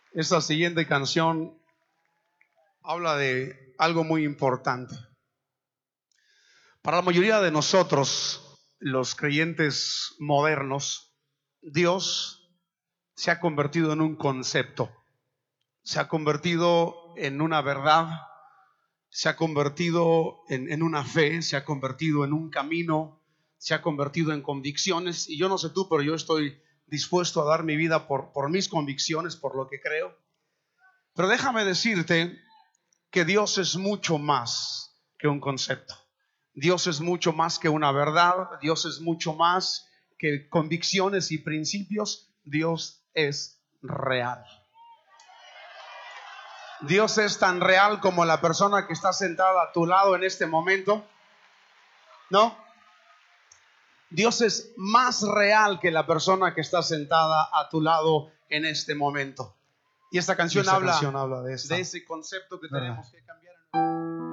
Esta siguiente canción habla de algo muy importante. Para la mayoría de nosotros, los creyentes modernos, Dios se ha convertido en un concepto, se ha convertido en una verdad, se ha convertido en una fe, se ha convertido en un camino, se ha convertido en convicciones. Y yo no sé tú, pero yo estoy dispuesto a dar mi vida por mis convicciones, por lo que creo. Pero déjame decirte que Dios es mucho más que un concepto. Dios es mucho más que una verdad. Dios es mucho más que convicciones y principios. Dios es real. Dios es tan real como la persona que está sentada a tu lado en este momento. ¿No? Dios es más real que la persona que está sentada a tu lado en este momento. Y esta canción habla de ese concepto que ¿verdad? tenemos que cambiar.